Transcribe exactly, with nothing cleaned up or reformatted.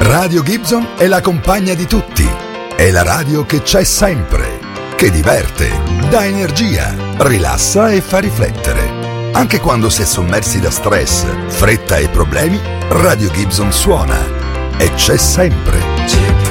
Radio Gibson è la compagna di tutti. È la radio che c'è sempre, che diverte, dà energia, rilassa e fa riflettere. Anche quando si è sommersi da stress, fretta e problemi, Radio Gibson suona e c'è sempre.